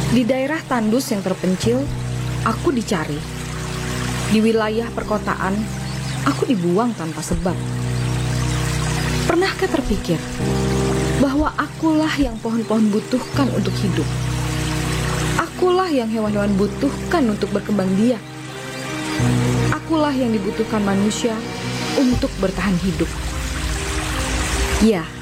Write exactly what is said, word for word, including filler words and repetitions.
Di daerah tandus yang terpencil, aku dicari. Di wilayah perkotaan, aku dibuang tanpa sebab. Pernahkah terpikir bahwa akulah yang pohon-pohon butuhkan untuk hidup? Akulah yang hewan-hewan butuhkan untuk berkembang biak. Akulah yang dibutuhkan manusia untuk bertahan hidup. Ya,